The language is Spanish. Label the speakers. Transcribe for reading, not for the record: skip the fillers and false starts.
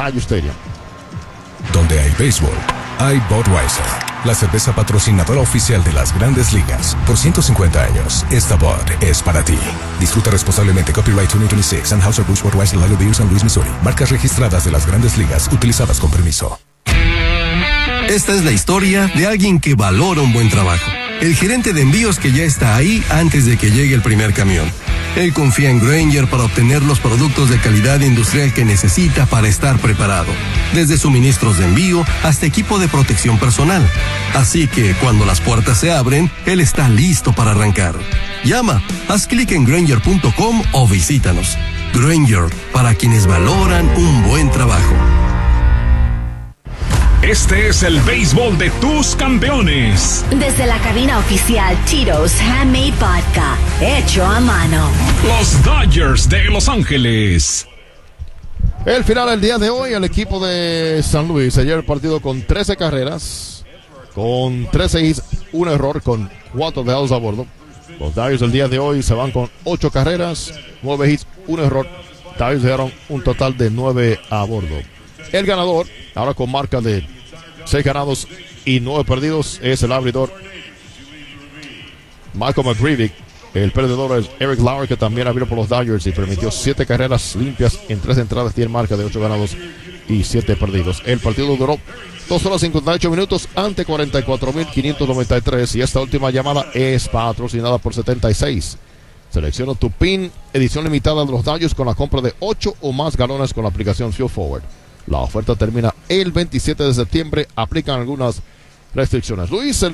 Speaker 1: Dodger Stadium.
Speaker 2: Donde hay béisbol, hay Budweiser, la cerveza patrocinadora oficial de las Grandes Ligas. Por 150 años, esta Bud es para ti. Disfruta responsablemente. Copyright 2026, Anheuser-Busch Budweiser Lager Beer, San Luis, Missouri. Marcas registradas de las Grandes Ligas, utilizadas con permiso.
Speaker 3: Esta es la historia de alguien que valora un buen trabajo. El gerente de envíos que ya está ahí antes de que llegue el primer camión. Él confía en Grainger para obtener los productos de calidad industrial que necesita para estar preparado. Desde suministros de envío hasta equipo de protección personal. Así que cuando las puertas se abren, él está listo para arrancar. Llama, haz clic en Grainger.com o visítanos. Grainger, para quienes valoran un buen trabajo.
Speaker 4: Este es el béisbol de tus campeones.
Speaker 5: Desde la cabina oficial Tito's Handmade Vodka, hecho a mano.
Speaker 4: Los Dodgers de Los Ángeles.
Speaker 1: El final del día de hoy, el equipo de San Luis. Ayer el partido con 13 carreras, con 13 hits, un error, con 4 dejados a bordo. Los Dodgers el día de hoy se van con 8 carreras, 9 hits, un error. Dodgers dejaron un total de 9 a bordo. El ganador, ahora con marca de 6 ganados y 9 perdidos, es el abridor Malcolm McGreevy. El perdedor es Eric Lauer, que también abrió por los Dodgers y permitió 7 carreras limpias en 3 entradas. Tiene marca de 8 ganados y 7 perdidos. El partido duró 2 horas 58 minutos ante 44.593. Y esta última llamada es patrocinada por 76. Selecciona tu PIN, edición limitada de los Dodgers con la compra de 8 o más galones con la aplicación Fuel Forward. La oferta termina el 27 de septiembre. Aplican algunas restricciones. Luis,